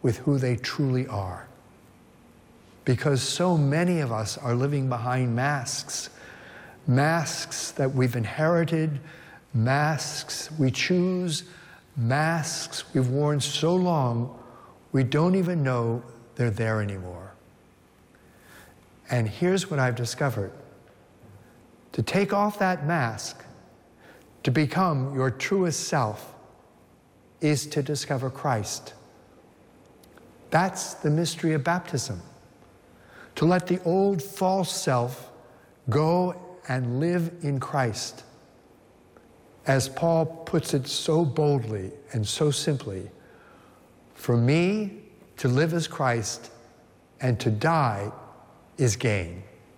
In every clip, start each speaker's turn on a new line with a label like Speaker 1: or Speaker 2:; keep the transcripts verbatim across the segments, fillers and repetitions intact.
Speaker 1: with who they truly are. Because so many of us are living behind masks, masks that we've inherited, masks we choose, masks we've worn so long we don't even know they're there anymore. And here's what I've discovered. To take off that mask, to become your truest self, is to discover Christ. That's the mystery of baptism. To let the old false self go and live in Christ. As Paul puts it so boldly and so simply, for me to live as Christ and to die is gain.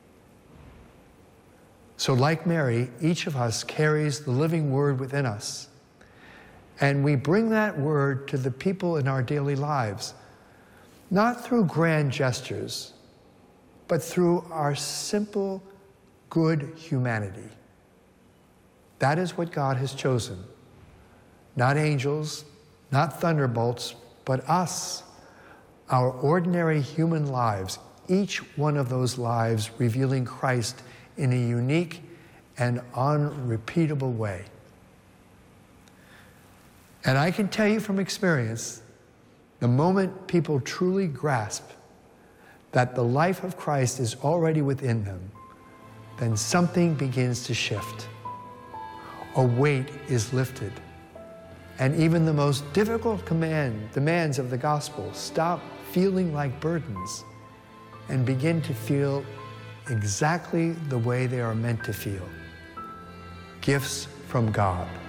Speaker 1: So like Mary, each of us carries the living word within us. And we bring that word to the people in our daily lives, not through grand gestures, but through our simple, good humanity. That is what God has chosen. Not angels, not thunderbolts, but us, our ordinary human lives, each one of those lives revealing Christ in a unique and unrepeatable way. And I can tell you from experience, the moment people truly grasp that the life of Christ is already within them, then something begins to shift. A weight is lifted. And even the most difficult command, demands of the gospel stop feeling like burdens and begin to feel exactly the way they are meant to feel. Gifts from God.